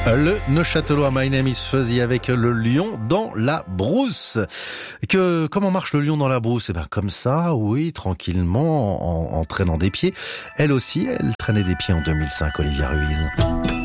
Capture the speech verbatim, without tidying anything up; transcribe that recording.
Le Neuchâtelois My Name is Fuzzy avec le lion dans la brousse. Que comment marche le lion dans la brousse? Eh ben comme ça, oui, tranquillement, en, en traînant des pieds. Elle aussi, elle traînait des pieds en deux mille cinq, Olivia Ruiz.